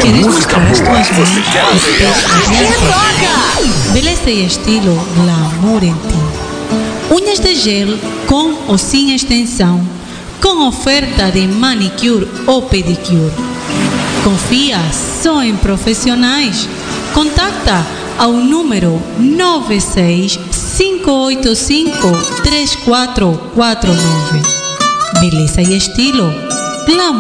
Queres mostrar as tuas mãos? Beleza e estilo glamour em ti. Unhas de gel com ou sem extensão, com oferta de manicure ou pedicure. Confia só em profissionais. Contacta ao número 965853449. Beleza e estilo glamour.